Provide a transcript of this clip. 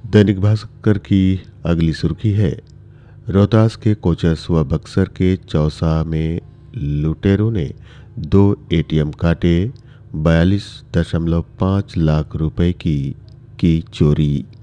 दैनिक भास्कर की अगली सुर्खी है, रोहतास के कोचस व बक्सर के चौसा में लुटेरों ने 2 एटीएम काटे, 42.5 लाख रुपए की चोरी।